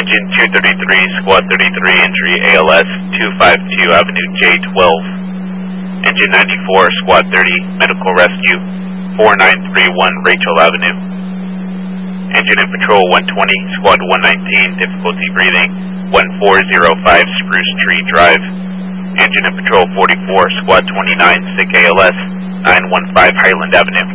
Engine 233, Squad 33, entry ALS 252 Avenue J12. Engine 94, Squad 30, medical rescue 4931 Rachel Avenue. Engine in patrol 120, Squad 119, difficulty breathing 1405 Spruce Tree Drive. Engine in patrol 44, Squad 29, sick ALS 915 Highland Avenue.